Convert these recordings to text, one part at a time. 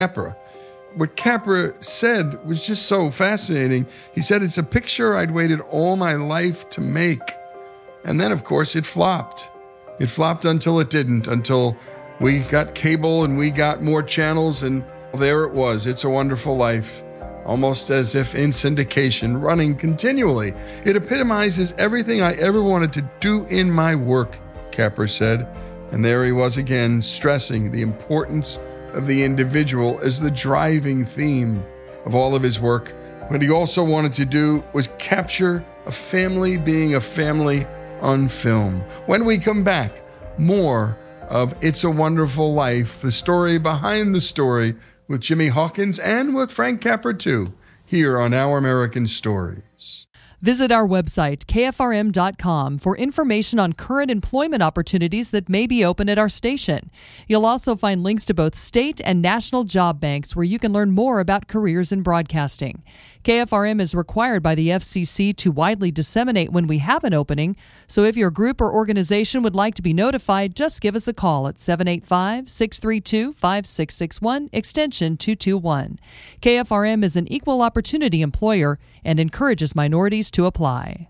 Capra. What Capra said was just so fascinating. He said, it's a picture I'd waited all my life to make. And then, of course, it flopped. It flopped until it didn't, until we got cable and we got more channels, and there it was. It's a Wonderful Life, almost as if in syndication, running continually. It epitomizes everything I ever wanted to do in my work, Capra said. And there he was again, stressing the importance of the individual as the driving theme of all of his work. What he also wanted to do was capture a family being a family on film. When we come back, more of It's a Wonderful Life, the story behind the story, with Jimmy Hawkins and with Frank Capra too, here on Our American Stories. Visit our website, kfrm.com, for information on current employment opportunities that may be open at our station. You'll also find links to both state and national job banks where you can learn more about careers in broadcasting. KFRM is required by the FCC to widely disseminate when we have an opening, so if your group or organization would like to be notified, just give us a call at 785-632-5661, extension 221. KFRM is an equal opportunity employer and encourages minorities to apply.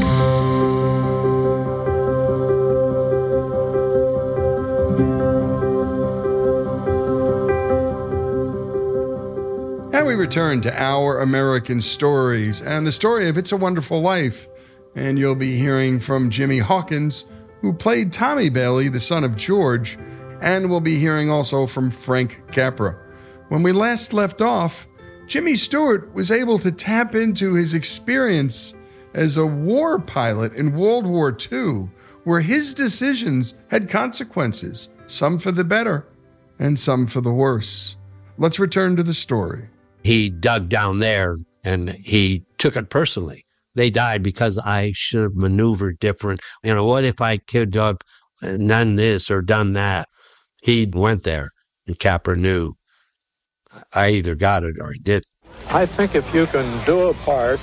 And we return to Our American Stories and the story of It's a Wonderful Life. And you'll be hearing from Jimmy Hawkins, who played Tommy Bailey, the son of George, and we'll be hearing also from Frank Capra. When we last left off, Jimmy Stewart was able to tap into his experience as a war pilot in World War II, where his decisions had consequences, some for the better and some for the worse. Let's return to the story. He dug down there and he took it personally. They died because I should have maneuvered different. What if I could have done this or done that? He went there and Capra knew I either got it or I didn't. I think if you can do a part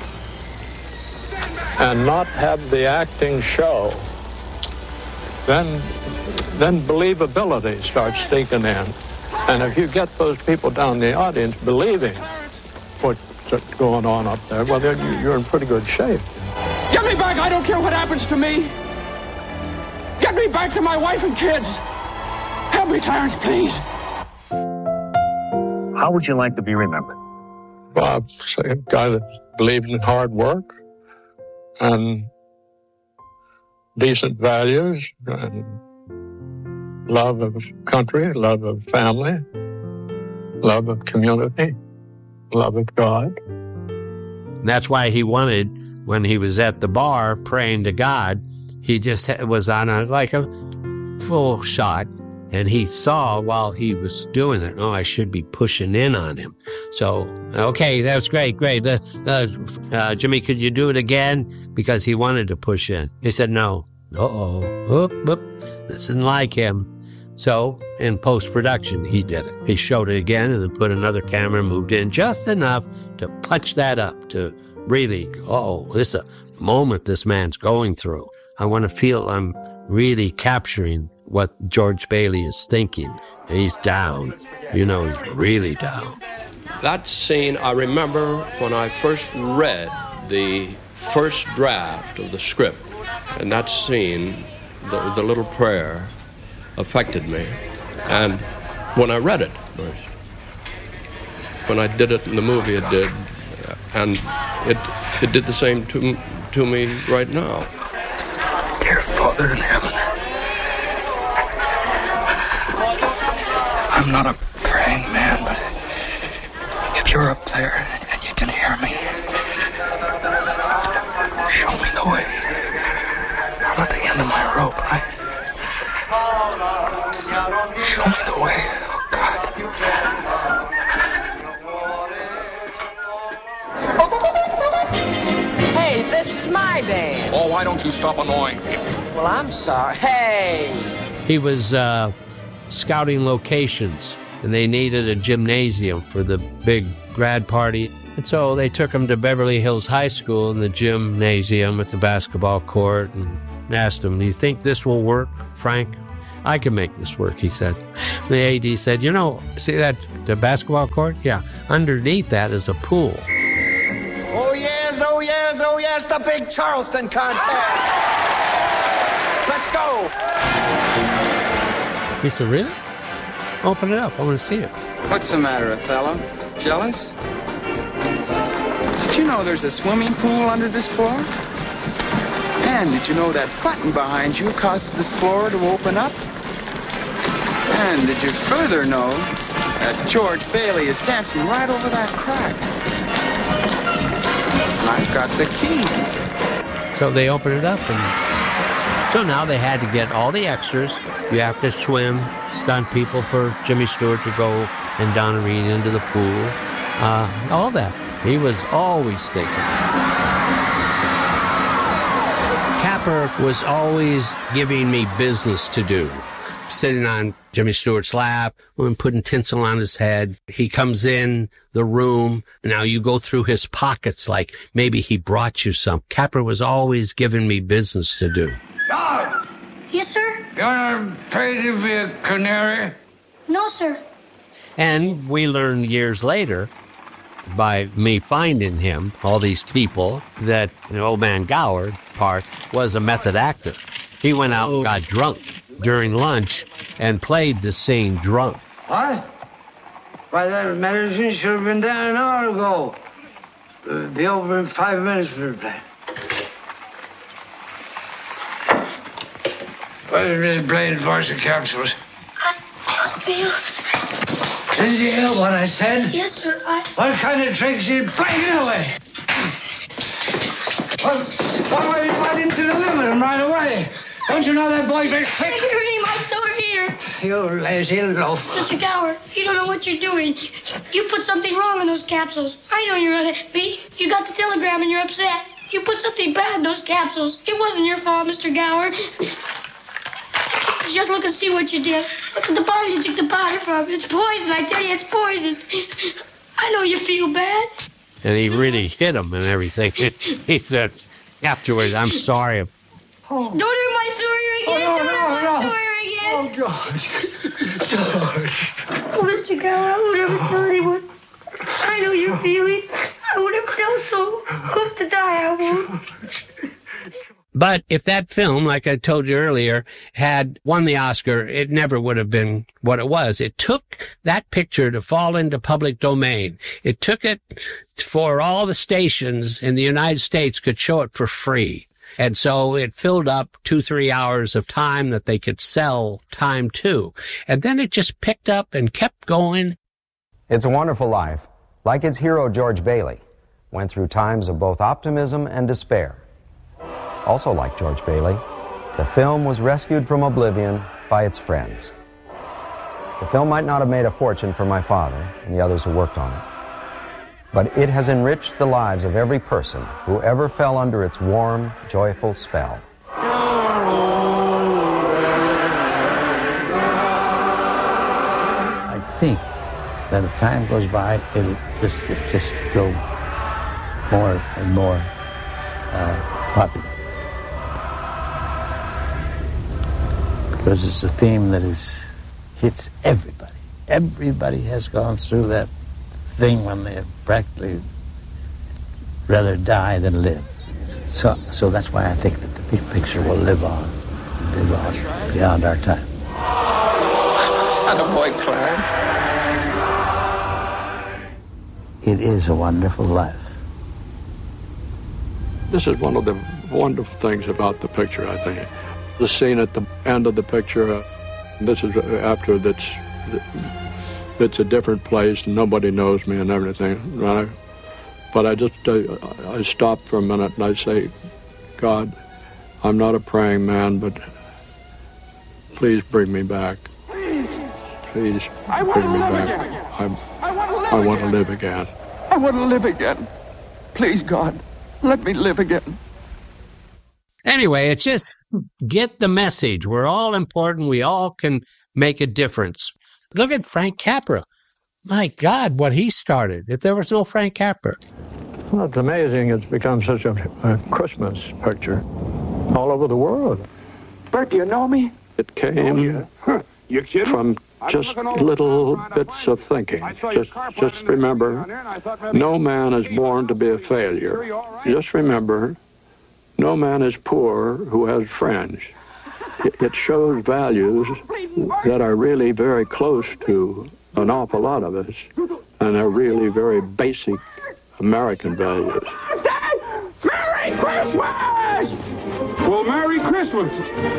and not have the acting show, then believability starts sneaking in. And if you get those people down in the audience believing what's going on up there, well, then you're in pretty good shape. Get me back! I don't care what happens to me! Get me back to my wife and kids! Help me, Clarence, please! How would you like to be remembered? Well, I'd say a guy that believed in hard work and decent values and love of country, love of family, love of community, love of God. And that's why he wanted, when he was at the bar praying to God, he just was on a full shot. And he saw while he was doing it, I should be pushing in on him. So, okay, that was great. Jimmy, could you do it again? Because he wanted to push in. He said, no. This isn't like him. So, in post-production, he did it. He showed it again and then put another camera, moved in just enough to punch that up, to really, this is a moment this man's going through. I want to feel I'm really capturing what George Bailey is thinking. He's down. He's really down. That scene, I remember when I first read the first draft of the script, and that scene, the little prayer, affected me. And when I read it first, when I did it in the movie, it did. And it did the same to me right now. Dear Father in heaven, I'm not a praying man, but if you're up there and you can hear me, show me the way. I'm at the end of my rope. Show me the way, oh God. Hey, this is my band. Oh, why don't you stop annoying me? Well, I'm sorry. Hey! He was scouting locations, and they needed a gymnasium for the big grad party. And so they took him to Beverly Hills High School in the gymnasium at the basketball court and asked him, do you think this will work, Frank? I can make this work, he said. The AD said, you know, see the basketball court? Yeah, underneath that is a pool. Oh, yes, oh, yes, oh, yes, the big Charleston contest. Let's go. He said, really? Open it up. I want to see it. What's the matter, Othello? Jealous? Did you know there's a swimming pool under this floor? And did you know that button behind you causes this floor to open up? And did you further know that George Bailey is dancing right over that crack? I've got the key. So they opened it up, and so now they had to get all the extras. You have to swim, stunt people for Jimmy Stewart to go and Donna Reed into the pool. All that. He was always thinking. Capra was always giving me business to do. Sitting on Jimmy Stewart's lap, and putting tinsel on his head. He comes in the room. Now you go through his pockets like maybe he brought you some. Capra was always giving me business to do. George! Yes, sir? You want to pay to be a canary? No, sir. And we learned years later, by me finding him, all these people, that Old Man Gower part was a method actor. He went out and got drunk during lunch and played the scene drunk. What? Why, that medicine should have been done an hour ago. It'll be over in 5 minutes for the play. What is this blade voice of capsules? I feel... Did you hear what I said? Yes, sir, What kind of tricks you playing anyway? Why went into the limit right away? Don't you know that boy's very sick? You're hurting my sore here. You lazy loaf. Mr. Gower, you don't know what you're doing. You put something wrong in those capsules. I know you're unhappy. You got the telegram and you're upset. You put something bad in those capsules. It wasn't your fault, Mr. Gower. Just look and see what you did. Look at the bottle you took the powder from. It's poison, I tell you, it's poison. I know you feel bad. And he really hit him and everything. He said, afterwards, I'm sorry. Oh. Don't hurt my sore again. Don't hurt my sore again. Oh, George. Oh, Mr. Gower, I would never tell anyone. I know your feeling. I would have felt so. Hope to die, I won't. But if that film, like I told you earlier, had won the Oscar, it never would have been what it was. It took that picture to fall into public domain. It took it for all the stations in the United States could show it for free. And so it filled up 2-3 hours of time that they could sell time to. And then it just picked up and kept going. It's a Wonderful Life, like its hero George Bailey, went through times of both optimism and despair. Also like George Bailey, the film was rescued from oblivion by its friends. The film might not have made a fortune for my father and the others who worked on it, but it has enriched the lives of every person who ever fell under its warm, joyful spell. I think that as time goes by, it'll just grow more and more popular. Because it's a theme that hits everybody. Everybody has gone through that thing when they practically rather die than live. So that's why I think that the big picture will live on beyond our time. Attaboy, Clarence. It is a wonderful life. This is one of the wonderful things about the picture, I think. The scene at the end of the picture, this is after it's a different place, nobody knows me and everything, right? But I stop for a minute and I say, God, I'm not a praying man, but please bring me back. Please bring me back. I want to live again. I want to live again. Please, God, let me live again. Anyway, it's just get the message. We're all important. We all can make a difference. Look at Frank Capra. My God, what he started. If there was no Frank Capra. Well, it's amazing. It's become such a Christmas picture all over the world. Bert, do you know me? It came from just little bits of thinking. Just remember, no man is born to be a failure. Just remember, no man is poor who has friends. It shows values that are really very close to an awful lot of us, and are really very basic American values. Merry Christmas! Well, Merry Christmas!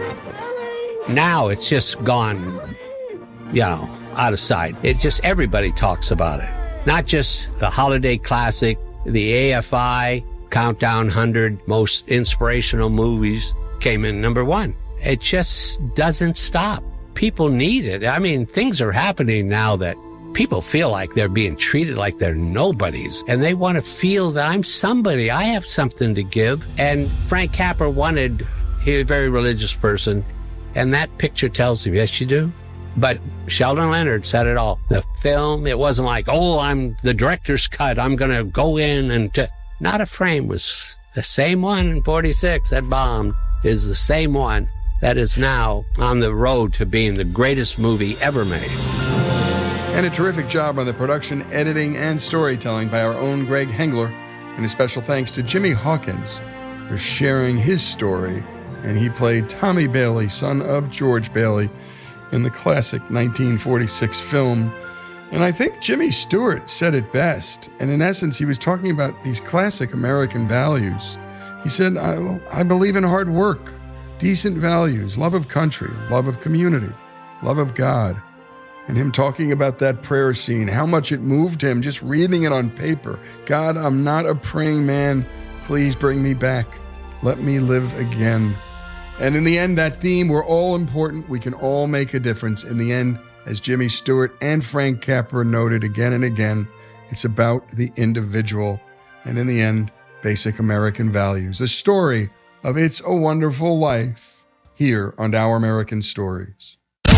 Now it's just gone, out of sight. Everybody talks about it. Not just the holiday classic, the AFI, Countdown 100 most inspirational movies came in number 1. It just doesn't stop. People need it. I mean, things are happening now that people feel like they're being treated like they're nobodies, and they want to feel that I'm somebody. I have something to give. And Frank Capra he's a very religious person, and that picture tells you, yes, you do. But Sheldon Leonard said it all. The film, it wasn't like, I'm the director's cut. I'm going to go in and... Not a frame was the same one in 46 that bombed is the same one that is now on the road to being the greatest movie ever made. And a terrific job on the production, editing, and storytelling by our own Greg Hengler. And a special thanks to Jimmy Hawkins for sharing his story. And he played Tommy Bailey, son of George Bailey, in the classic 1946 film. And I think Jimmy Stewart said it best. And in essence, he was talking about these classic American values. He said, I believe in hard work, decent values, love of country, love of community, love of God. And him talking about that prayer scene, how much it moved him just reading it on paper. God, I'm not a praying man. Please bring me back. Let me live again. And in the end, that theme, we're all important. We can all make a difference. In the end, as Jimmy Stewart and Frank Capra noted again and again, it's about the individual. And in the end, basic American values. A story of It's a Wonderful Life here on Our American Stories.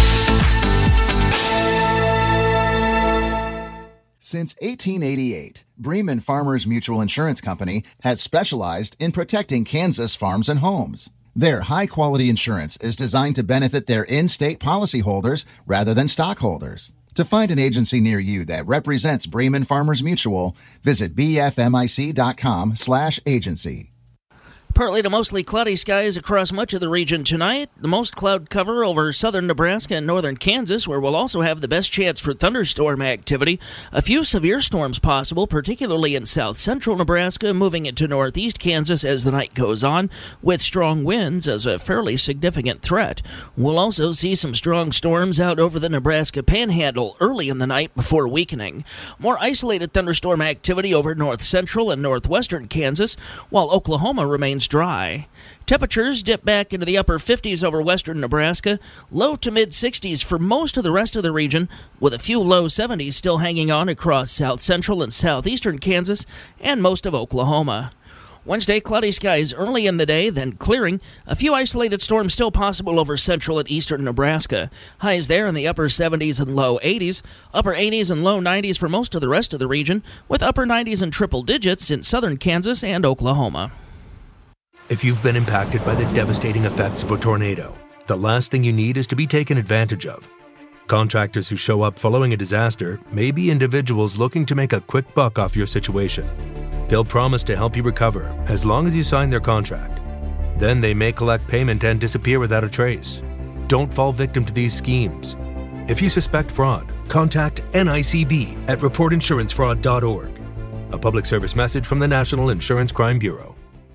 Since 1888, Bremen Farmers Mutual Insurance Company has specialized in protecting Kansas farms and homes. Their high-quality insurance is designed to benefit their in-state policyholders rather than stockholders. To find an agency near you that represents Bremen Farmers Mutual, visit bfmic.com/agency. Partly to mostly cloudy skies across much of the region tonight. The most cloud cover over southern Nebraska and northern Kansas, where we'll also have the best chance for thunderstorm activity. A few severe storms possible, particularly in south central Nebraska, moving into northeast Kansas as the night goes on, with strong winds as a fairly significant threat. We'll also see some strong storms out over the Nebraska Panhandle early in the night before weakening. More isolated thunderstorm activity over north central and northwestern Kansas, while Oklahoma remains dry. Temperatures dip back into the upper 50s over western Nebraska, low to mid 60s for most of the rest of the region, with a few low 70s still hanging on across south central and southeastern Kansas and most of Oklahoma. Wednesday, cloudy skies early in the day, then clearing. A few isolated storms still possible over central and eastern Nebraska. Highs there in the upper 70s and low 80s. Upper 80s and low 90s for most of the rest of the region, with upper 90s and triple digits in southern Kansas and Oklahoma. If you've been impacted by the devastating effects of a tornado, the last thing you need is to be taken advantage of. Contractors who show up following a disaster may be individuals looking to make a quick buck off your situation. They'll promise to help you recover as long as you sign their contract. Then they may collect payment and disappear without a trace. Don't fall victim to these schemes. If you suspect fraud, contact NICB at reportinsurancefraud.org. A public service message from the National Insurance Crime Bureau.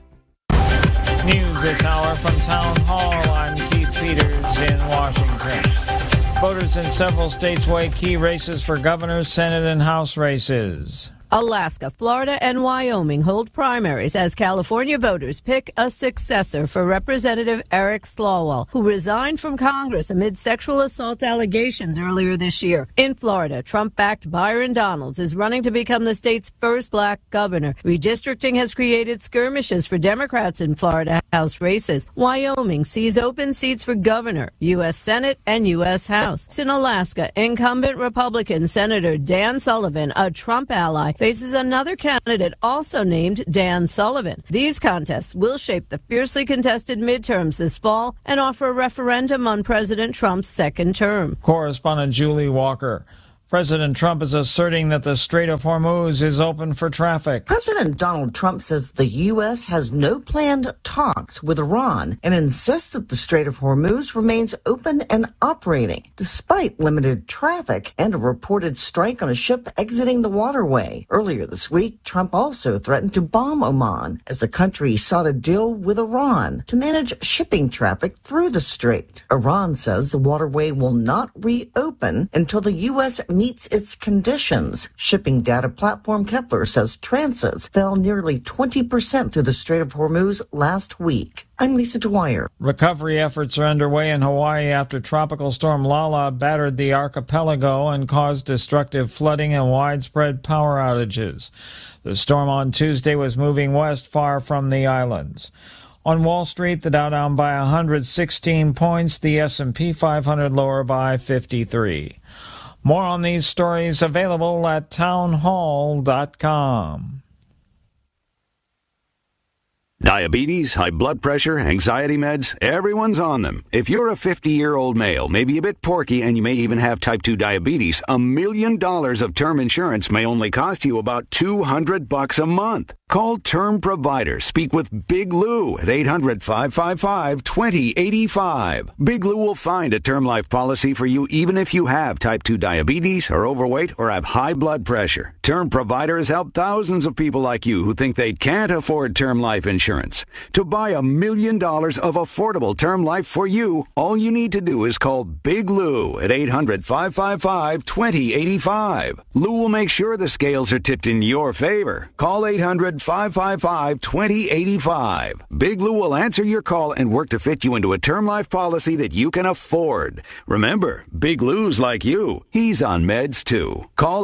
News this hour from Town Hall. I'm Keith Peters in Washington. Voters in several states weigh key races for governor, Senate, and House races. Alaska, Florida, and Wyoming hold primaries as California voters pick a successor for Representative Eric Swalwell, who resigned from Congress amid sexual assault allegations earlier this year. In Florida, Trump-backed Byron Donalds is running to become the state's first black governor. Redistricting has created skirmishes for Democrats in Florida House races. Wyoming sees open seats for governor, U.S. Senate, and U.S. House. In Alaska, incumbent Republican Senator Dan Sullivan, a Trump ally, faces another candidate also named Dan Sullivan. These contests will shape the fiercely contested midterms this fall and offer a referendum on President Trump's second term. Correspondent Julie Walker. President Trump is asserting that the Strait of Hormuz is open for traffic. President Donald Trump says the U.S. has no planned talks with Iran and insists that the Strait of Hormuz remains open and operating, despite limited traffic and a reported strike on a ship exiting the waterway. Earlier this week, Trump also threatened to bomb Oman as the country sought a deal with Iran to manage shipping traffic through the strait. Iran says the waterway will not reopen until the U.S. meets its conditions. Shipping data platform Kepler says transits fell nearly 20% through the Strait of Hormuz last week. I'm Lisa Dwyer. Recovery efforts are underway in Hawaii after Tropical Storm Lala battered the archipelago and caused destructive flooding and widespread power outages. The storm on Tuesday was moving west far from the islands. On Wall Street, the Dow down by 116 points, the S&P 500 lower by 53. More on these stories available at townhall.com. Diabetes, high blood pressure, anxiety meds, everyone's on them. If you're a 50-year-old male, maybe a bit porky, and you may even have type 2 diabetes, $1 million of term insurance may only cost you about $200 a month. Call Term Provider. Speak with Big Lou at 800-555-2085. Big Lou will find a term life policy for you even if you have type 2 diabetes, are overweight, or have high blood pressure. Term Provider has helped thousands of people like you who think they can't afford term life insurance. To buy $1 million of affordable term life for you, all you need to do is call Big Lou at 800-555-2085. Lou will make sure the scales are tipped in your favor. Call 800-555-2085. Big Lou will answer your call and work to fit you into a term life policy that you can afford. Remember, Big Lou's like you. He's on meds too. Call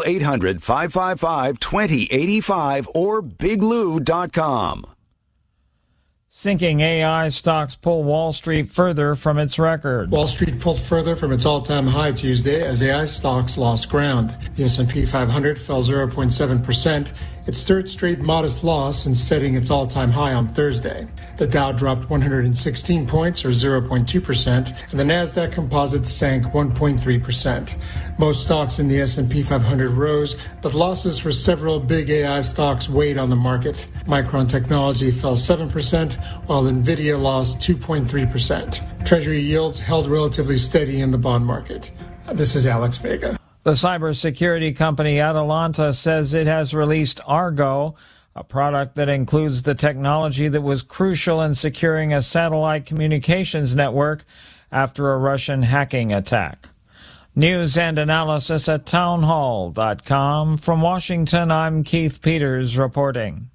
800-555-2085 or biglou.com. Sinking AI stocks pull Wall Street further from its record. Wall Street pulled further from its all-time high Tuesday as AI stocks lost ground. The S&P 500 fell 0.7%, its third straight modest loss since setting its all-time high on Thursday. The Dow dropped 116 points, or 0.2%, and the Nasdaq Composite sank 1.3%. Most stocks in the S&P 500 rose, but losses for several big AI stocks weighed on the market. Micron Technology fell 7%, while Nvidia lost 2.3%. Treasury yields held relatively steady in the bond market. This is Alex Vega. The cybersecurity company Atalanta says it has released Argo, a product that includes the technology that was crucial in securing a satellite communications network after a Russian hacking attack. News and analysis at townhall.com. From Washington, I'm Keith Peters reporting.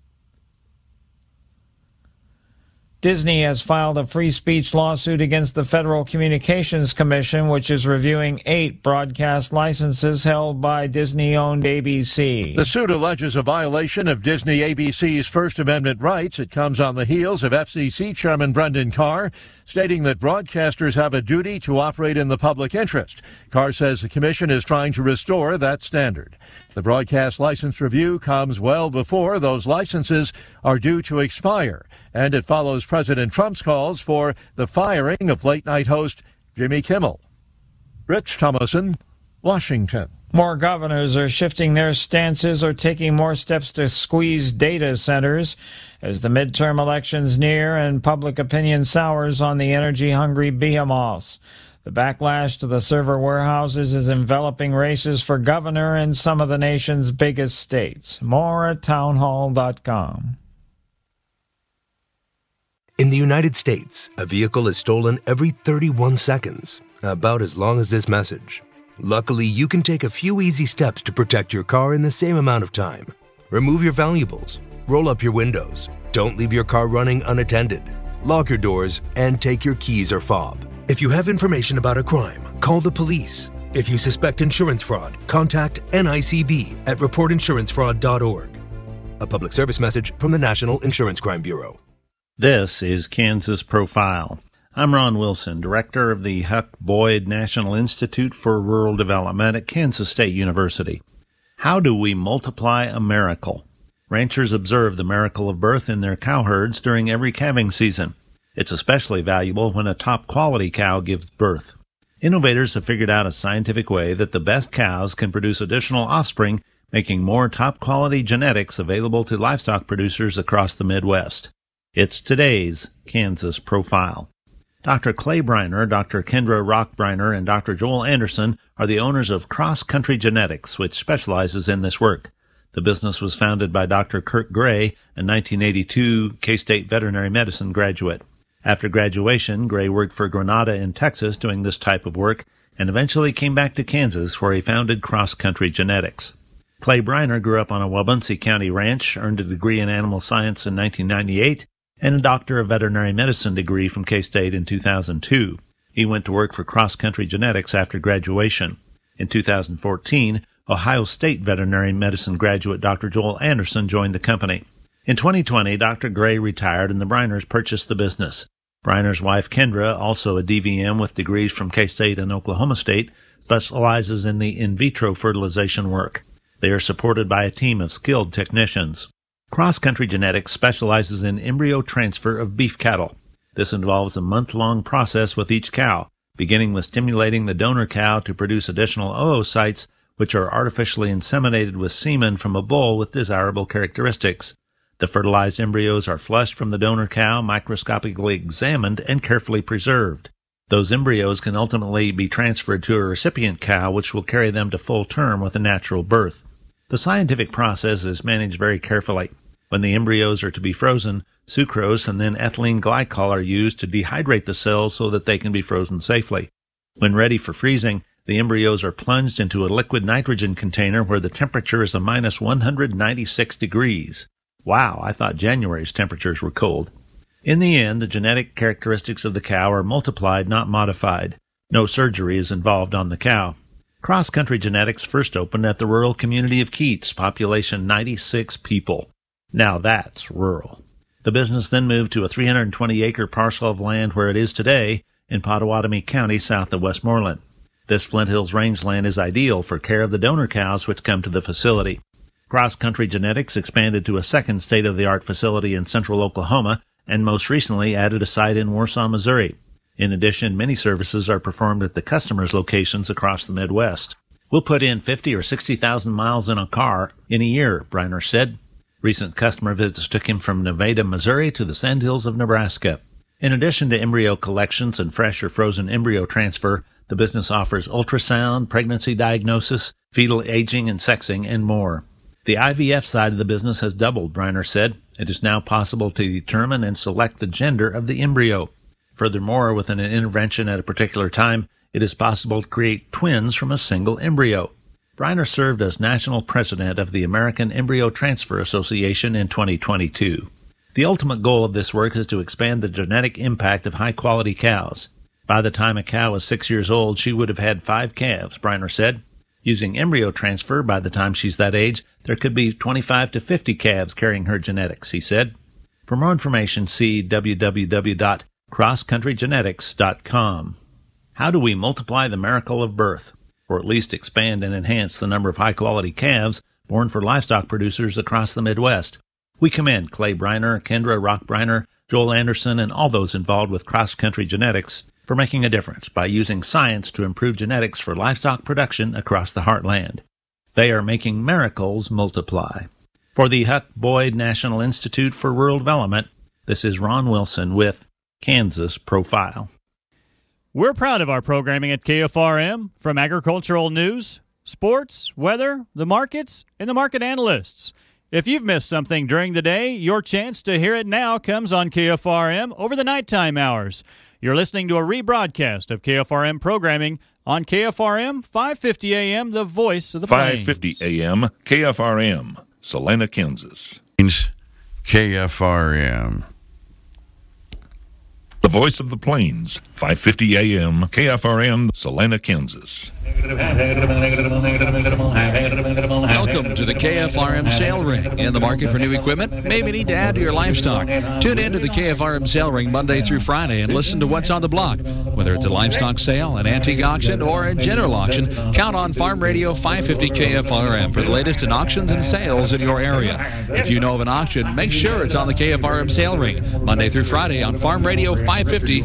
Disney has filed a free speech lawsuit against the Federal Communications Commission, which is reviewing 8 broadcast licenses held by Disney-owned ABC. The suit alleges a violation of Disney ABC's First Amendment rights. It comes on the heels of FCC Chairman Brendan Carr stating that broadcasters have a duty to operate in the public interest. Carr says the commission is trying to restore that standard. The broadcast license review comes well before those licenses are due to expire, and it follows President Trump's calls for the firing of late-night host Jimmy Kimmel. Rich Thomason, Washington. More governors are shifting their stances or taking more steps to squeeze data centers as the midterm elections near and public opinion sours on the energy-hungry behemoths. The backlash to the server warehouses is enveloping races for governor in some of the nation's biggest states. More at townhall.com. In the United States, a vehicle is stolen every 31 seconds, about as long as this message. Luckily, you can take a few easy steps to protect your car in the same amount of time. Remove your valuables, roll up your windows, don't leave your car running unattended, lock your doors, and take your keys or fob. If you have information about a crime, call the police. If you suspect insurance fraud, contact NICB at reportinsurancefraud.org. A public service message from the National Insurance Crime Bureau. This is Kansas Profile. I'm Ron Wilson, director of the Huck Boyd National Institute for Rural Development at Kansas State University. How do we multiply a miracle? Ranchers observe the miracle of birth in their cow herds during every calving season. It's especially valuable when a top-quality cow gives birth. Innovators have figured out a scientific way that the best cows can produce additional offspring, making more top-quality genetics available to livestock producers across the Midwest. It's today's Kansas Profile. Dr. Clay Briner, Dr. Kendra Rock Briner, and Dr. Joel Anderson are the owners of Cross Country Genetics, which specializes in this work. The business was founded by Dr. Kirk Gray, a 1982 K-State veterinary medicine graduate. After graduation, Gray worked for Granada in Texas doing this type of work, and eventually came back to Kansas, where he founded Cross Country Genetics. Clay Briner grew up on a Wabaunsee County ranch, earned a degree in animal science in 1998, and a Doctor of Veterinary Medicine degree from K-State in 2002. He went to work for Cross Country Genetics after graduation. In 2014, Ohio State veterinary medicine graduate Dr. Joel Anderson joined the company. In 2020, Dr. Gray retired and the Briners purchased the business. Briner's wife Kendra, also a DVM with degrees from K-State and Oklahoma State, specializes in the in vitro fertilization work. They are supported by a team of skilled technicians. Cross Country Genetics specializes in embryo transfer of beef cattle. This involves a month-long process with each cow, beginning with stimulating the donor cow to produce additional oocytes, which are artificially inseminated with semen from a bull with desirable characteristics. The fertilized embryos are flushed from the donor cow, microscopically examined, and carefully preserved. Those embryos can ultimately be transferred to a recipient cow, which will carry them to full term with a natural birth. The scientific process is managed very carefully. When the embryos are to be frozen, sucrose and then ethylene glycol are used to dehydrate the cells so that they can be frozen safely. When ready for freezing, the embryos are plunged into a liquid nitrogen container where the temperature is a minus 196 degrees. Wow, I thought January's temperatures were cold. In the end, the genetic characteristics of the cow are multiplied, not modified. No surgery is involved on the cow. Cross Country Genetics first opened at the rural community of Keats, population 96 people. Now that's rural. The business then moved to a 320-acre parcel of land where it is today in Pottawatomie County, south of Westmoreland. This Flint Hills rangeland is ideal for care of the donor cows which come to the facility. Cross Country Genetics expanded to a second state-of-the-art facility in central Oklahoma and most recently added a site in Warsaw, Missouri. In addition, many services are performed at the customers' locations across the Midwest. We'll put in 50 or 60,000 miles in a car in a year, Briner said. Recent customer visits took him from Nevada, Missouri to the Sandhills of Nebraska. In addition to embryo collections and fresh or frozen embryo transfer, the business offers ultrasound, pregnancy diagnosis, fetal aging and sexing, and more. The IVF side of the business has doubled, Briner said. It is now possible to determine and select the gender of the embryo. Furthermore, with an intervention at a particular time, it is possible to create twins from a single embryo. Briner served as national president of the American Embryo Transfer Association in 2022. The ultimate goal of this work is to expand the genetic impact of high-quality cows. By the time a cow is 6 years old, she would have had 5 calves, Briner said. Using embryo transfer, by the time she's that age, there could be 25 to 50 calves carrying her genetics, he said. For more information, see www.crosscountrygenetics.com. How do we multiply the miracle of birth, or at least expand and enhance the number of high-quality calves born for livestock producers across the Midwest? We commend Clay Briner, Kendra Rock Briner, Joel Anderson, and all those involved with Cross Country Genetics for making a difference by using science to improve genetics for livestock production across the heartland. They are making miracles multiply. For the Huck Boyd National Institute for Rural Development, this is Ron Wilson with Kansas Profile. We're proud of our programming at KFRM, from agricultural news, sports, weather, the markets, and the market analysts. If you've missed something during the day, your chance to hear it now comes on KFRM over the nighttime hours. You're listening to a rebroadcast of KFRM programming on KFRM 550 AM, the voice of the Plains. 550 AM, KFRM, Salina, Kansas. KFRM. The voice of the Plains, 550 AM, KFRM, Salina, Kansas. Welcome to the KFRM Sale Ring. In the market for new equipment? Maybe need to add to your livestock. Tune in to the KFRM Sale Ring Monday through Friday and listen to what's on the block. Whether it's a livestock sale, an antique auction, or a general auction, count on Farm Radio 550 KFRM for the latest in auctions and sales in your area. If you know of an auction, make sure it's on the KFRM Sale Ring, Monday through Friday on Farm Radio 550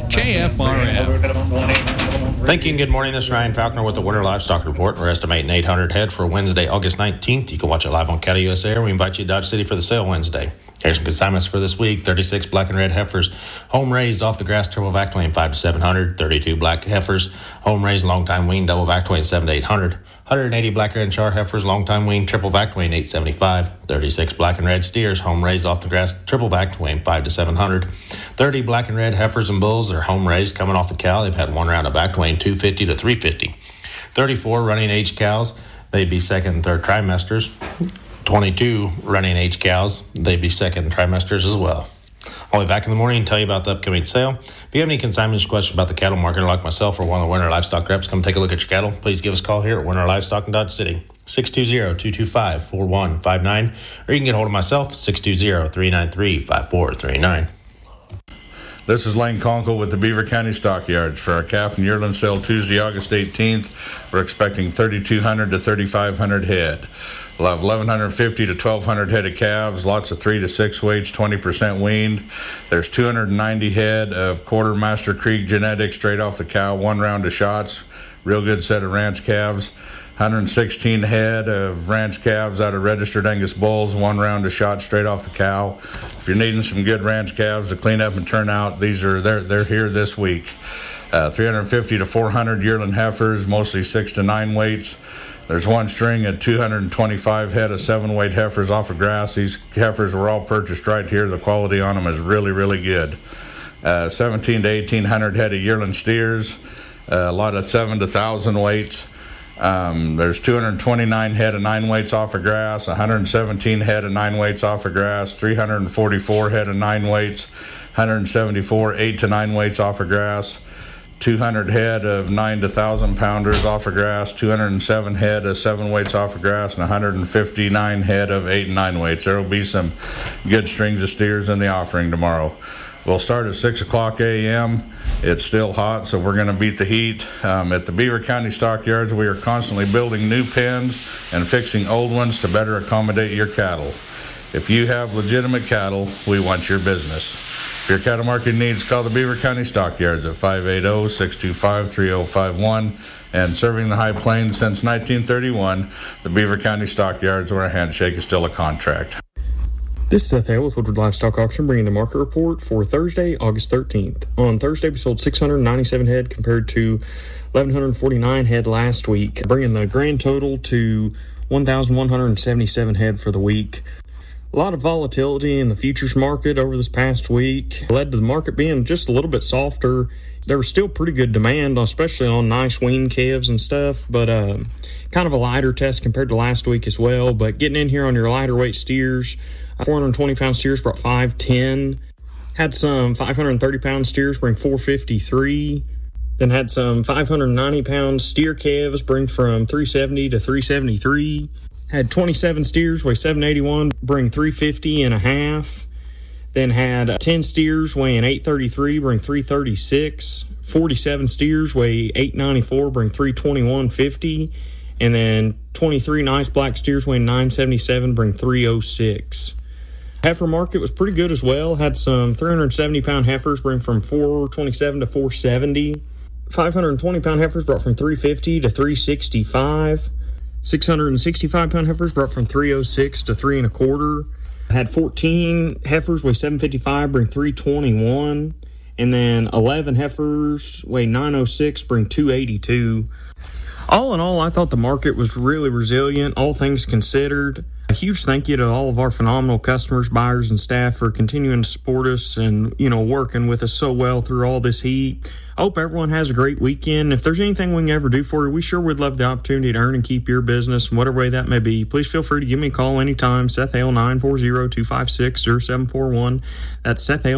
KFRM. Thank you and good morning. This is Ryan Falconer with the Winter Livestock Report. We're estimating 800 head for Wednesday, August 19th. You can watch it live on Cattle USA, or we invite you to Dodge City for the sale Wednesday. Here's some consignments for this week. 36 black and red heifers, home raised off the grass, triple vac weighing 5 to 700. 32 black heifers, home raised, long time wean, double vac weighing 7 to 800. 180 black red and char heifers, long time wean, triple vac weighing 875. 36 black and red steers, home raised off the grass, triple vac weighing 5 to 700. 30 black and red heifers and bulls, they're home raised, coming off the cow. They've had one round of vac weighing 250 to 350. 34 running age cows, they'd be second and third trimesters. 22 running age cows, they'd be second trimesters as well. I'll be back in the morning and tell you about the upcoming sale. If you have any consignments or questions about the cattle market, like myself or one of the Winter Livestock reps, come take a look at your cattle. Please give us a call here at Winter Livestock in Dodge City, 620-225-4159, or you can get hold of myself, 620-393-5439. This is Lane Conkle with the Beaver County Stockyards. For our calf and yearling sale Tuesday, August 18th, we're expecting 3,200 to 3,500 head. We'll have 1,150 to 1,200 head of calves, lots of 3 to 6 weights, 20% weaned. There's 290 head of Quartermaster Creek genetics straight off the cow, one round of shots, real good set of ranch calves. 116 head of ranch calves out of registered Angus bulls, one round of shots straight off the cow. If you're needing some good ranch calves to clean up and turn out, they're here this week. 350 to 400 yearling heifers, mostly 6 to 9 weights. There's one string of 225 head of 7-weight heifers off of grass. These heifers were all purchased right here. The quality on them is really, really good. 17 to 1,800 head of yearling steers, a lot of 7 to 1,000 weights. There's 229 head of 9 weights off of grass, 117 head of 9 weights off of grass, 344 head of 9 weights, 174 8 to 9 weights off of grass, 200 head of 9 to 1,000 pounders off of grass, 207 head of 7 weights off of grass, and 159 head of 8 and 9 weights. There will be some good strings of steers in the offering tomorrow. We'll start at 6 o'clock a.m. It's still hot, so we're going to beat the heat. At the Beaver County Stockyards, we are constantly building new pens and fixing old ones to better accommodate your cattle. If you have legitimate cattle, we want your business. If your cattle market needs, call the Beaver County Stockyards at 580-625-3051. And serving the High Plains since 1931, the Beaver County Stockyards, where a handshake is still a contract. This is Seth Hale with Woodward Livestock Auction, bringing the market report for Thursday, August 13th. On Thursday, we sold 697 head compared to 1,149 head last week, bringing the grand total to 1,177 head for the week. A lot of volatility in the futures market over this past week led to the market being just a little bit softer. There was still pretty good demand, especially on nice wean calves and stuff, but kind of a lighter test compared to last week as well. But getting in here on your lighter weight steers, 420-pound steers brought 510. Had some 530-pound steers bring 453. Then had some 590-pound steer calves bring from 370 to 373. Had 27 steers weigh 781, bring 350 and a half. Then had 10 steers weighing 833, bring 336. 47 steers weigh 894, bring 321.50. And then 23 nice black steers weighing 977, bring 306. Heifer market was pretty good as well. Had some 370-pound heifers bring from 427 to 470. 520-pound heifers brought from 350 to 365. 665-pound heifers brought from 306 to 3 1/4. Had 14 heifers weigh 755, bring 321. And then 11 heifers weigh 906, bring 282. All in all, I thought the market was really resilient, all things considered. A huge thank you to all of our phenomenal customers, buyers, and staff for continuing to support us and, working with us so well through all this heat. I hope everyone has a great weekend. If there's anything we can ever do for you, we sure would love the opportunity to earn and keep your business in whatever way that may be. Please feel free to give me a call anytime. Seth Hale, 940-256-0741. That's Seth Hale,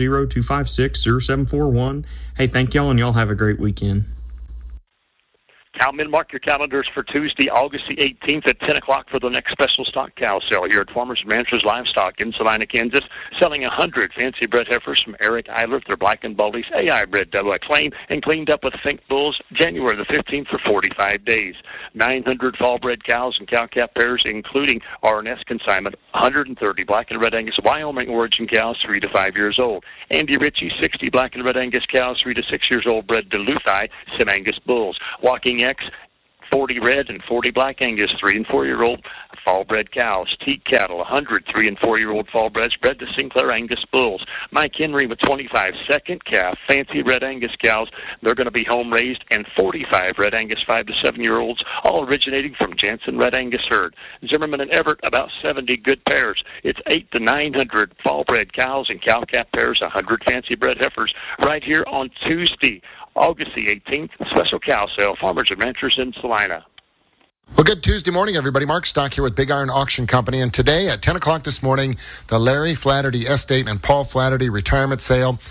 940-256-0741. Hey, thank y'all, and y'all have a great weekend. Cowmen, mark your calendars for Tuesday, August the 18th at 10 o'clock for the next special stock cow sale here at Farmers and Ranchers Livestock in Salina, Kansas, selling 100 fancy bred heifers from Eric Eilert. They're Black and Baldy's AI bred double acclaim and cleaned up with Fink bulls January the 15th for 45 days. 900 fall bred cows and cow-calf pairs, including RNS consignment, 130 Black and Red Angus Wyoming origin cows, 3 to 5 years old. Andy Ritchie, 60 Black and Red Angus cows, 3 to 6 years old, bred Duluthi, Sim-Angus bulls. Walking X, 40 red and 40 Black Angus, 3 and 4 year old fall-bred cows. Teat cattle, 100 3 and 4 year old fall-breds, bred to Sinclair Angus bulls. Mike Henry with 25 second calf, fancy Red Angus cows. They're going to be home-raised, and 45 Red Angus 5 to 7 year olds, all originating from Jansen Red Angus herd. Zimmerman and Everett, about 70 good pairs. It's 8 to 900 fall-bred cows and cow-calf pairs, 100 fancy bred heifers, right here on Tuesday, August the 18th, special cow sale, Farmers and Ranchers in Salina. Well, good Tuesday morning, everybody. Mark Stock here with Big Iron Auction Company. And today at 10 o'clock this morning, the Larry Flaherty Estate and Paul Flaherty retirement sale.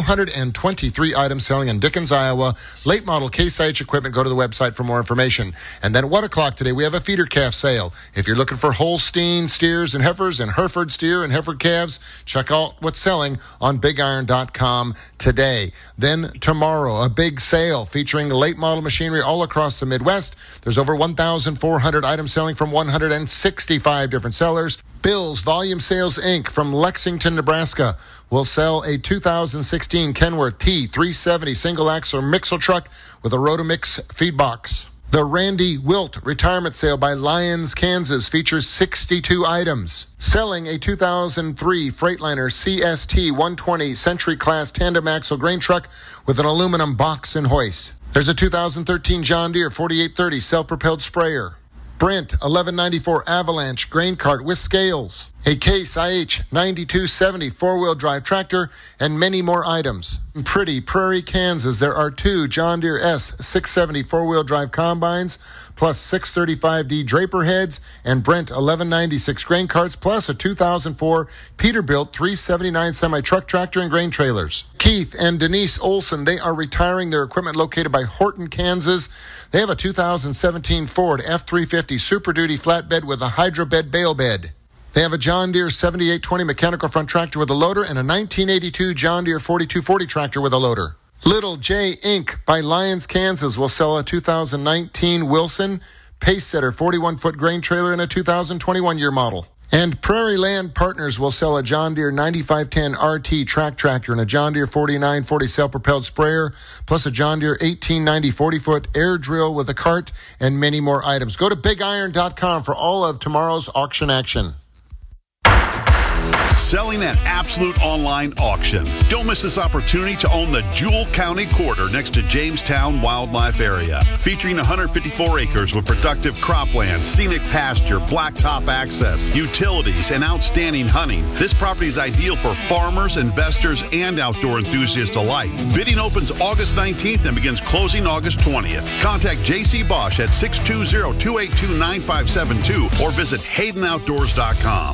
223 items selling in Dickens, Iowa. Late model Case IH equipment. Go to the website for more information. And then at 1 o'clock today, we have a feeder calf sale. If you're looking for Holstein steers and heifers and Hereford steer and Hereford calves, check out what's selling on BigIron.com today. Then tomorrow, a big sale featuring late model machinery all across the Midwest. There's over 1,400 items selling from 165 different sellers. Bill's Volume Sales Inc. from Lexington, Nebraska will sell a 2016 Kenworth T370 single axle mixer truck with a Rotomix feed box. The Randy Wilt retirement sale by Lyons, Kansas features 62 items. Selling a 2003 Freightliner CST 120 Century Class tandem axle grain truck with an aluminum box and hoist. There's a 2013 John Deere 4830 self-propelled sprayer. Brent 1194 Avalanche grain cart with scales. A Case IH 9270 four-wheel drive tractor, and many more items. In Pretty Prairie, Kansas, there are 2 John Deere S670 four-wheel drive combines, plus 635D Draper heads, and Brent 1196 grain carts, plus a 2004 Peterbilt 379 semi-truck tractor and grain trailers. Keith and Denise Olson, they are retiring their equipment located by Horton, Kansas. They have a 2017 Ford F350 Super Duty flatbed with a hydrobed bale bed. They have a John Deere 7820 mechanical front tractor with a loader and a 1982 John Deere 4240 tractor with a loader. Little J Inc. by Lyons, Kansas will sell a 2019 Wilson Pacesetter 41-foot grain trailer and a 2021 year model. And Prairie Land Partners will sell a John Deere 9510 RT track tractor and a John Deere 4940 self-propelled sprayer, plus a John Deere 1890 40-foot air drill with a cart and many more items. Go to BigIron.com for all of tomorrow's auction action. Selling at Absolute Online Auction. Don't miss this opportunity to own the Jewell County Quarter next to Jamestown Wildlife Area. Featuring 154 acres with productive cropland, scenic pasture, blacktop access, utilities, and outstanding hunting. This property is ideal for farmers, investors, and outdoor enthusiasts alike. Bidding opens August 19th and begins closing August 20th. Contact J.C. Bosch at 620-282-9572 or visit HaydenOutdoors.com.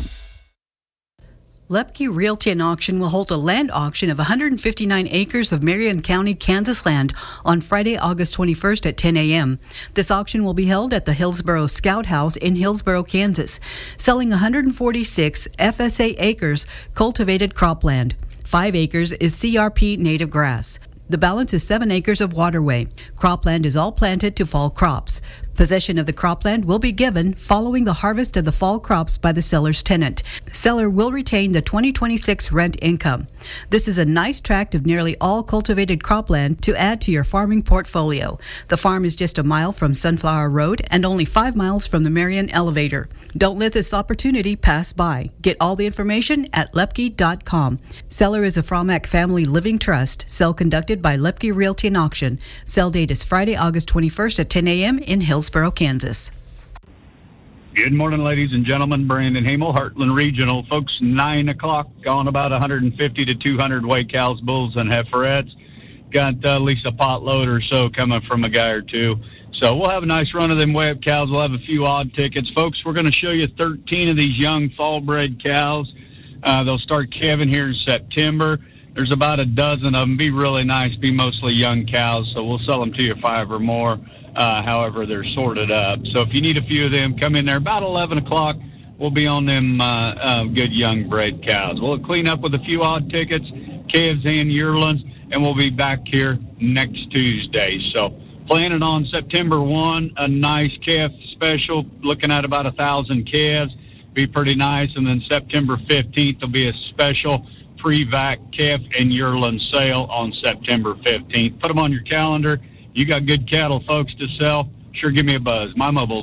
Lepke Realty and Auction will hold a land auction of 159 acres of Marion County, Kansas land on Friday, August 21st at 10 a.m. This auction will be held at the Hillsboro Scout House in Hillsboro, Kansas, selling 146 FSA acres cultivated cropland. 5 acres is CRP native grass. The balance is 7 acres of waterway. Cropland is all planted to fall crops. Possession of the cropland will be given following the harvest of the fall crops by the seller's tenant. Seller will retain the 2026 rent income. This is a nice tract of nearly all cultivated cropland to add to your farming portfolio. The farm is just a mile from Sunflower Road and only 5 miles from the Marion Elevator. Don't let this opportunity pass by. Get all the information at Lepke.com. Seller is a Fromack Family Living Trust. Sale conducted by Lepke Realty and Auction. Sale date is Friday, August 21st at 10 a.m. in Hillsboro, Kansas. Good morning, ladies and gentlemen. Brandon Hamel, Heartland Regional. Folks, 9 o'clock on about 150 to 200 weight cows, bulls, and heiferettes. Got at least a pot load or so coming from a guy or two. So we'll have a nice run of them way-up cows. We'll have a few odd tickets. Folks, we're going to show you 13 of these young fall-bred cows. They'll start calving here in September. There's about a dozen of them. Be really nice. Be mostly young cows, so we'll sell them to you 5 or more, however they're sorted up. So if you need a few of them, come in there about 11 o'clock. We'll be on them good young bred cows. We'll clean up with a few odd tickets, calves and yearlings, and we'll be back here next Tuesday. So planning on September 1, a nice calf special, looking at about 1,000 calves. Be pretty nice. And then September 15th will be a special pre-vac calf and yearling sale on September 15th. Put them on your calendar. You got good cattle, folks, to sell. Sure, give me a buzz. My mobile,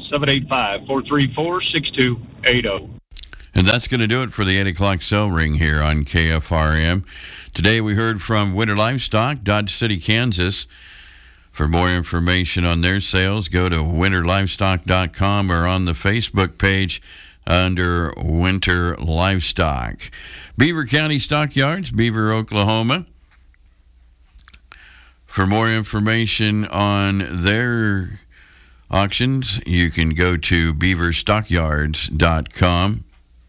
785-434-6280. And that's going to do it for the 8 o'clock sell ring here on KFRM. Today we heard from Winter Livestock, Dodge City, Kansas. For more information on their sales, go to winterlivestock.com or on the Facebook page under Winter Livestock. Beaver County Stockyards, Beaver, Oklahoma. For more information on their auctions, you can go to beaverstockyards.com.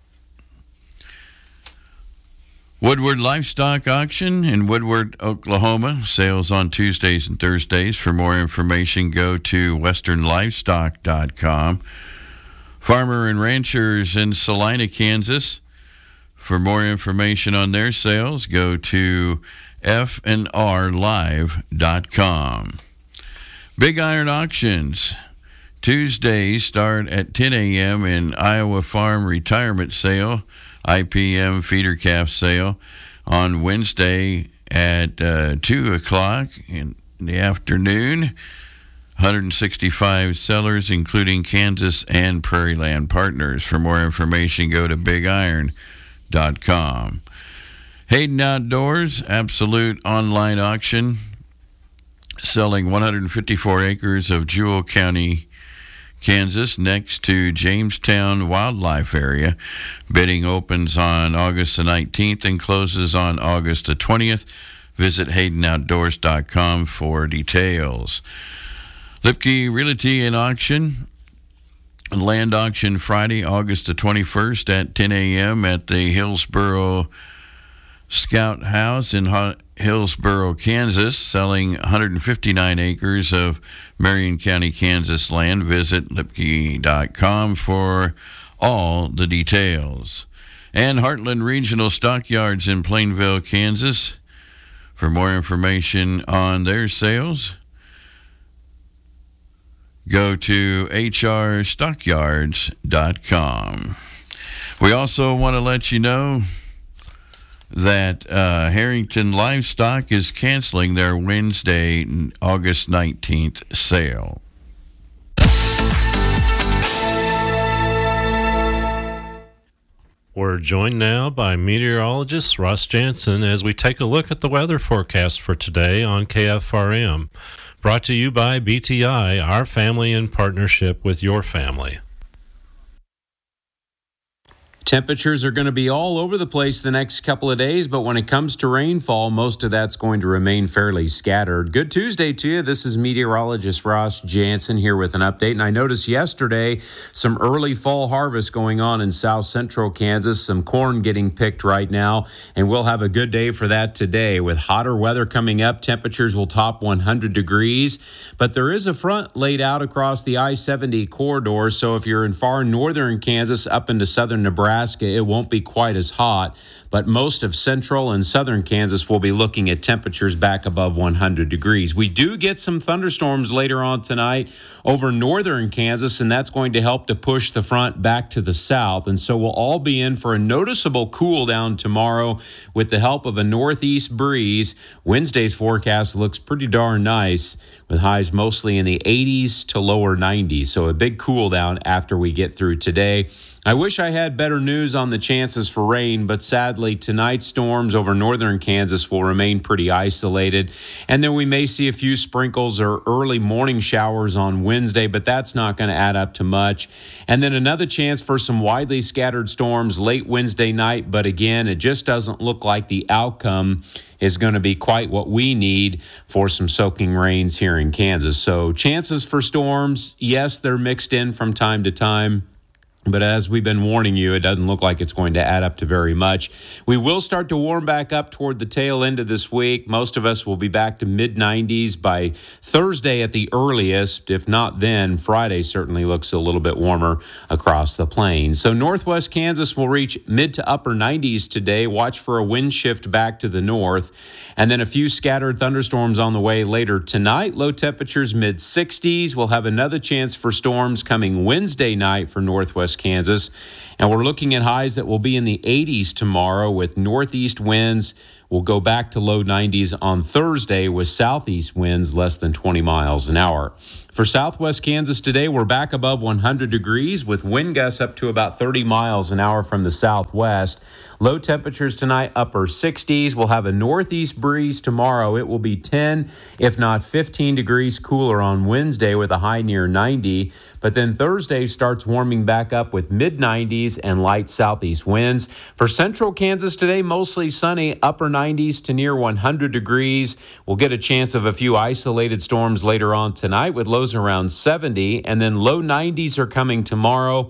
Woodward Livestock Auction in Woodward, Oklahoma. Sales on Tuesdays and Thursdays. For more information, go to westernlivestock.com. Farmer and Ranchers in Salina, Kansas. For more information on their sales, go to fnrlive.com. Big Iron Auctions. Tuesdays start at 10 a.m. in Iowa Farm Retirement Sale, IPM feeder calf sale. On Wednesday at 2 o'clock in the afternoon. 165 sellers, including Kansas and Prairie Land Partners. For more information, go to bigiron.com. Hayden Outdoors, absolute online auction, selling 154 acres of Jewell County, Kansas, next to Jamestown Wildlife Area. Bidding opens on August the 19th and closes on August the 20th. Visit HaydenOutdoors.com for details. Lipke Realty and Auction, land auction Friday, August the 21st at 10 a.m. at the Hillsboro Scout House in Hillsboro, Kansas, selling 159 acres of Marion County, Kansas land. Visit Lipke.com for all the details. And Heartland Regional Stockyards in Plainville, Kansas. For more information on their sales, go to hrstockyards.com. We also want to let you know that Harrington Livestock is canceling their Wednesday, August 19th sale. We're joined now by meteorologist Ross Jansen as we take a look at the weather forecast for today on KFRM. Brought to you by BTI, our family in partnership with your family. Temperatures are going to be all over the place the next couple of days, but when it comes to rainfall, most of that's going to remain fairly scattered. Good Tuesday to you. This is meteorologist Ross Jansen here with an update. And I noticed yesterday some early fall harvest going on in south central Kansas, some corn getting picked right now, and we'll have a good day for that today. With hotter weather coming up, temperatures will top 100 degrees, but there is a front laid out across the I-70 corridor, so if you're in far northern Kansas up into southern Nebraska, it won't be quite as hot, but most of central and southern Kansas will be looking at temperatures back above 100 degrees. We do get some thunderstorms later on tonight over northern Kansas, and that's going to help to push the front back to the south. And so we'll all be in for a noticeable cool down tomorrow with the help of a northeast breeze. Wednesday's forecast looks pretty darn nice with highs mostly in the 80s to lower 90s. So a big cool down after we get through today. I wish I had better news on the chances for rain, but sadly, tonight's storms over northern Kansas will remain pretty isolated. And then we may see a few sprinkles or early morning showers on Wednesday, but that's not going to add up to much. And then another chance for some widely scattered storms late Wednesday night, but again, it just doesn't look like the outcome is going to be quite what we need for some soaking rains here in Kansas. So chances for storms, yes, they're mixed in from time to time. But as we've been warning you, it doesn't look like it's going to add up to very much. We will start to warm back up toward the tail end of this week. Most of us will be back to mid-90s by Thursday at the earliest. If not then, Friday certainly looks a little bit warmer across the plains. So northwest Kansas will reach mid to upper 90s today. Watch for a wind shift back to the north. And then a few scattered thunderstorms on the way later tonight. Low temperatures mid-60s. We'll have another chance for storms coming Wednesday night for northwest Kansas. And we're looking at highs that will be in the 80s tomorrow with northeast winds. We'll go back to low 90s on Thursday with southeast winds less than 20 miles an hour. For southwest Kansas today, we're back above 100 degrees with wind gusts up to about 30 miles an hour from the southwest. Low temperatures tonight, upper 60s. We'll have a northeast breeze tomorrow. It will be 10, if not 15 degrees cooler on Wednesday with a high near 90. But then Thursday starts warming back up with mid-90s and light southeast winds. For central Kansas today, mostly sunny, upper 90s to near 100 degrees. We'll get a chance of a few isolated storms later on tonight with lows around 70. And then low 90s are coming tomorrow.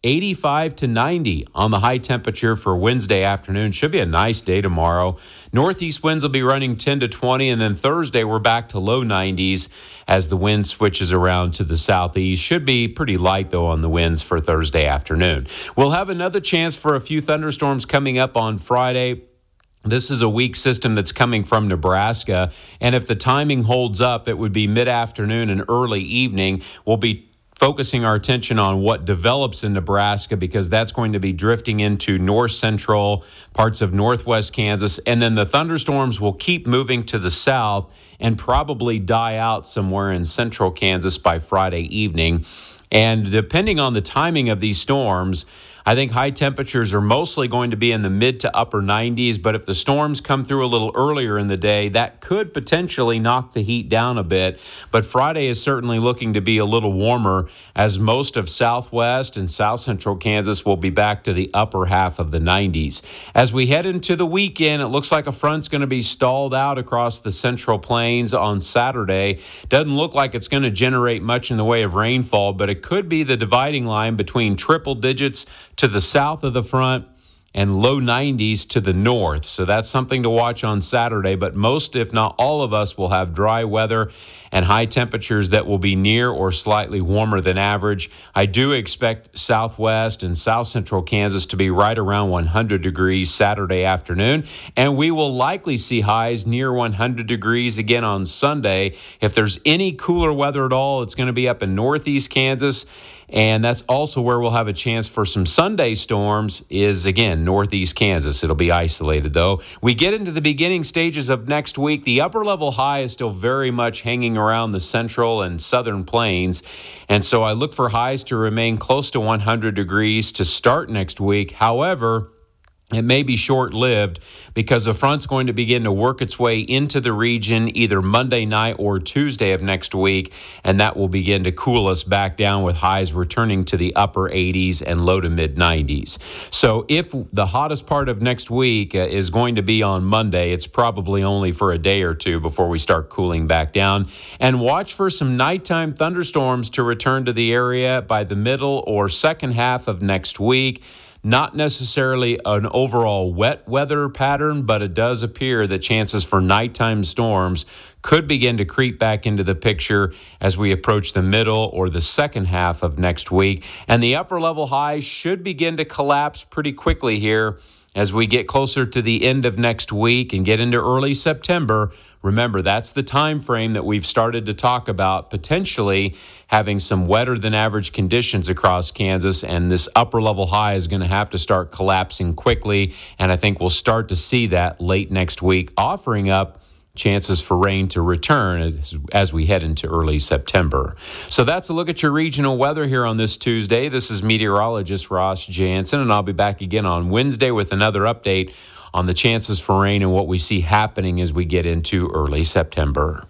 85 to 90 on the high temperature for Wednesday afternoon. Should be a nice day tomorrow. Northeast winds will be running 10 to 20, and then Thursday we're back to low 90s as the wind switches around to the southeast. Should be pretty light, though, on the winds for Thursday afternoon. We'll have another chance for a few thunderstorms coming up on Friday. This is a weak system that's coming from Nebraska, and if the timing holds up, it would be mid-afternoon and early evening. We'll be focusing our attention on what develops in Nebraska because that's going to be drifting into north central parts of northwest Kansas. And then the thunderstorms will keep moving to the south and probably die out somewhere in central Kansas by Friday evening. And depending on the timing of these storms, I think high temperatures are mostly going to be in the mid to upper 90s, but if the storms come through a little earlier in the day, that could potentially knock the heat down a bit. But Friday is certainly looking to be a little warmer as most of southwest and south central Kansas will be back to the upper half of the 90s. As we head into the weekend, it looks like a front's going to be stalled out across the central plains on Saturday. Doesn't look like it's going to generate much in the way of rainfall, but it could be the dividing line between triple digits to the south of the front and low 90s to the north. So that's something to watch on Saturday, but most, if not all of us, will have dry weather and high temperatures that will be near or slightly warmer than average. I do expect southwest and south central Kansas to be right around 100 degrees Saturday afternoon, and we will likely see highs near 100 degrees again on Sunday. If there's any cooler weather at all, it's going to be up in northeast Kansas. And that's also where we'll have a chance for some Sunday storms is, again, northeast Kansas. It'll be isolated, though. We get into the beginning stages of next week. The upper-level high is still very much hanging around the central and southern plains. And so I look for highs to remain close to 100 degrees to start next week. However, it may be short-lived because the front's going to begin to work its way into the region either Monday night or Tuesday of next week, and that will begin to cool us back down with highs returning to the upper 80s and low to mid-90s. So if the hottest part of next week is going to be on Monday, it's probably only for a day or two before we start cooling back down. And watch for some nighttime thunderstorms to return to the area by the middle or second half of next week. Not necessarily an overall wet weather pattern, but it does appear that chances for nighttime storms could begin to creep back into the picture as we approach the middle or the second half of next week. And the upper level highs should begin to collapse pretty quickly here as we get closer to the end of next week and get into early September. Remember, that's the time frame that we've started to talk about potentially having some wetter than average conditions across Kansas, and this upper level high is going to have to start collapsing quickly, and I think we'll start to see that late next week, offering up chances for rain to return as we head into early September. So that's a look at your regional weather here on this Tuesday. This is meteorologist Ross Jansen, and I'll be back again on Wednesday with another update on the chances for rain and what we see happening as we get into early September.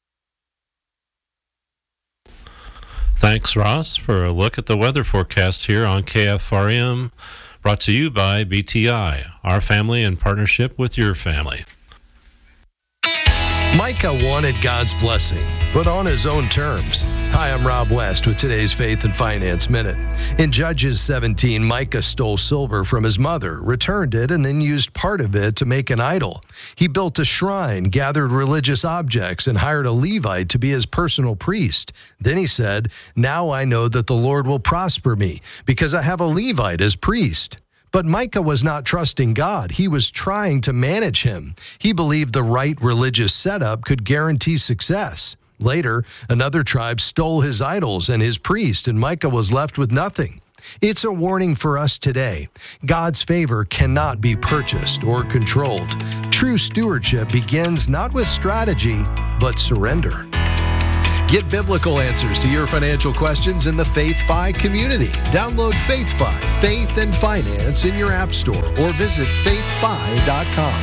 Thanks, Ross, for a look at the weather forecast here on KFRM, brought to you by BTI, our family in partnership with your family. Micah wanted God's blessing, but on his own terms. Hi, I'm Rob West with today's Faith and Finance Minute. In Judges 17, Micah stole silver from his mother, returned it, and then used part of it to make an idol. He built a shrine, gathered religious objects, and hired a Levite to be his personal priest. Then he said, "Now I know that the Lord will prosper me, because I have a Levite as priest." But Micah was not trusting God. He was trying to manage him. He believed the right religious setup could guarantee success. Later, another tribe stole his idols and his priest, and Micah was left with nothing. It's a warning for us today. God's favor cannot be purchased or controlled. True stewardship begins not with strategy, but surrender. Get biblical answers to your financial questions in the FaithFi community. Download FaithFi, Faith and Finance in your app store or visit faithfi.com.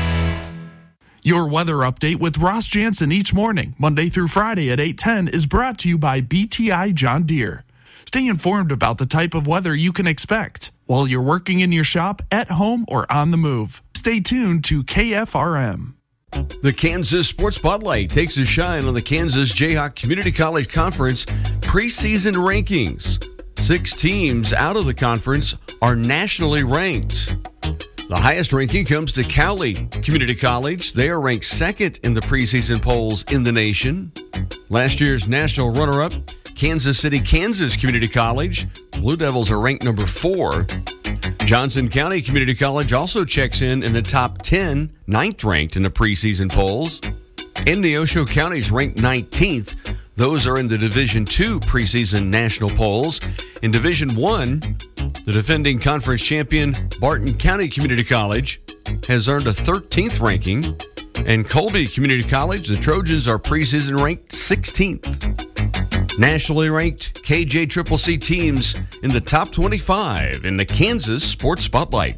Your weather update with Ross Jansen each morning, Monday through Friday at 8:10, is brought to you by BTI John Deere. Stay informed about the type of weather you can expect while you're working in your shop, at home, or on the move. Stay tuned to KFRM. The Kansas Sports Spotlight takes a shine on the Kansas Jayhawk Community College Conference preseason rankings. 6 teams out of the conference are nationally ranked. The highest ranking comes to Cowley Community College. They are ranked 2nd in the preseason polls in the nation. Last year's national runner-up, Kansas City, Kansas Community College. Blue Devils are ranked number 4. Johnson County Community College also checks in the top 10, 9th ranked in the preseason polls. Neosho County is ranked 19th. Those are in the Division II preseason national polls. In Division I, the defending conference champion Barton County Community College has earned a 13th ranking. And Colby Community College, the Trojans are preseason ranked 16th. Nationally ranked KJCCC teams in the top 25 in the Kansas Sports Spotlight.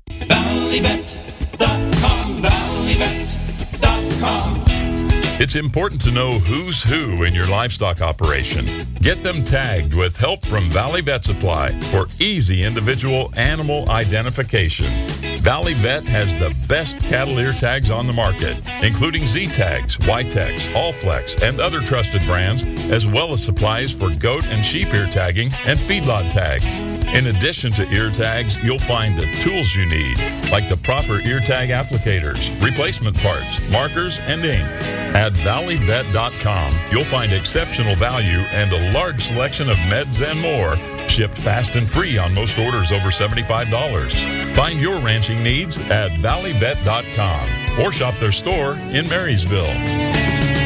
ValleyVet.com, ValleyVet.com. It's important to know who's who in your livestock operation. Get them tagged with help from Valley Vet Supply for easy individual animal identification. Valley Vet has the best cattle ear tags on the market, including Z-Tags, Y-Tex, Allflex, and other trusted brands, as well as supplies for goat and sheep ear tagging and feedlot tags. In addition to ear tags, you'll find the tools you need, like the proper ear tag applicators, replacement parts, markers, and ink. At ValleyVet.com, you'll find exceptional value and a large selection of meds and more, shipped fast and free on most orders over $75. Find your ranching needs at ValleyVet.com or shop their store in Marysville.